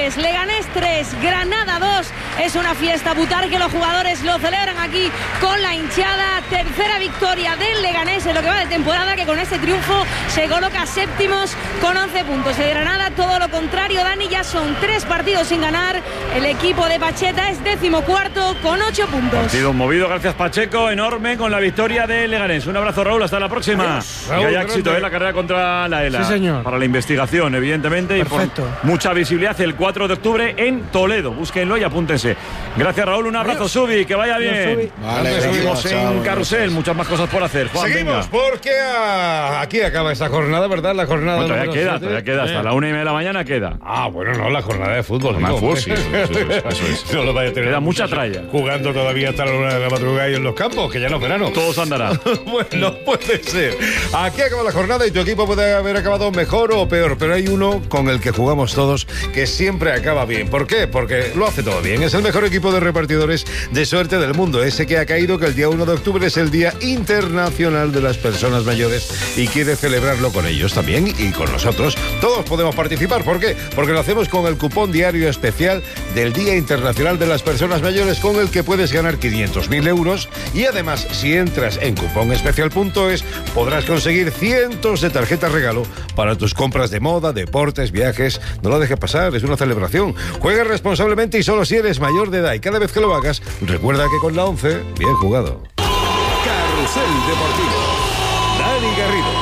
jueves. Leganés 3, Granada 2. Es una fiesta brutal que los jugadores lo celebran aquí con la hinchada. Tercera victoria del Leganés en lo que va de temporada, que con este triunfo se coloca séptimos con 11 puntos. El Granada todo lo contrario, Dani, ya son 3 partidos sin ganar. El equipo de Pacheta es 14º con 8 puntos. Partido movido, gracias Pacheco, enorme con la victoria de Leganés. Un abrazo, Raúl, hasta la próxima. Raúl, y haya éxito en la carrera contra la ELA. Sí, señor. Para la investigación, evidentemente. Perfecto. Y por mucha visibilidad el 4 de octubre en Toledo. Búsquenlo y apúntense. Gracias, Raúl, un abrazo, Subi, que vaya bien. Vale, seguimos en Carrusel, muchas más cosas por hacer. Juan, seguimos venga. porque aquí acaba esta jornada, ¿verdad? La jornada Bueno, número todavía queda, hasta la 1:30 de la mañana queda. Bueno, no, la jornada de fútbol. Jornada de digo, fútbol, sí, eso es. No lo vaya a tener. Queda mucha tralla. Jugando todavía hasta la 1 de la madrugada y en los campos, que ya no es verano. Todo se andará. Bueno, puede ser. Aquí acaba la jornada y tu equipo puede haber acabado mejor o peor, pero hay uno con el que jugamos todos que siempre acaba bien. ¿Por qué? Porque lo hace todo bien. Es el mejor equipo de repartidores de suerte del mundo. Ese que ha caído que el día 1 de octubre es el Día Internacional de las Personas Mayores y quiere celebrarlo con ellos también y con nosotros. Todos podemos participar. ¿Por qué? Porque lo hacemos con el cupón diario especial del Día Internacional de las Personas Mayores, con el que puedes ganar 500.000 euros y además, si entras en cuponespecial.es, podrás conseguir cientos de tarjetas regalo para tus compras de moda, deportes, viajes. No lo dejes pasar, es una celebración. Juega responsablemente y solo si eres mayor de edad, y cada vez que lo hagas, recuerda que con la 11, bien jugado. Carrusel Deportivo. Dani Garrido.